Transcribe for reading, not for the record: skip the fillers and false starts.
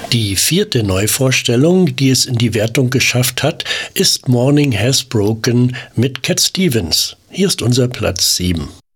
Die vierte Neuvorstellung, die es in die Wertung geschafft hat, ist Morning Has Broken mit Cat Stevens. Hier ist unser Platz 7.